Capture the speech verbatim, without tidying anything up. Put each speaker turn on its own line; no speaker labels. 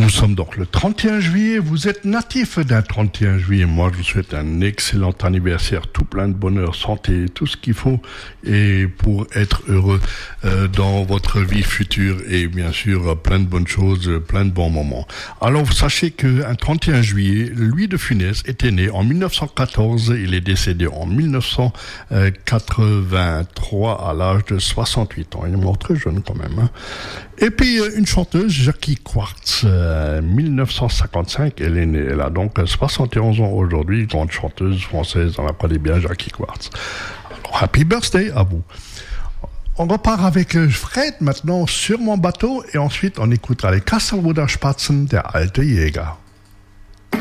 Nous sommes donc le trente et un juillet, vous êtes natif d'un trente et un juillet, moi je vous souhaite un excellent anniversaire, tout plein de bonheur, santé, tout ce qu'il faut et pour être heureux euh, dans votre vie future et bien sûr plein de bonnes choses, plein de bons moments. Alors sachez qu'un trente et un juillet, Louis de Funès était né en mille neuf cent quatorze, il est décédé en mille neuf cent quatre-vingt-trois à l'âge de soixante-huit ans, il est mort très jeune quand même. Hein. Et puis une chanteuse, Jackie Quartz, euh, mille neuf cent cinquante-cinq, elle est née, elle a donc soixante et onze ans aujourd'hui, grande chanteuse française, on la connaît bien, Jackie Quartz. Alors, happy birthday à vous. On repart avec Fred maintenant sur mon bateau et ensuite on écoutera les Kasselruther Spatzen, der alte Jäger.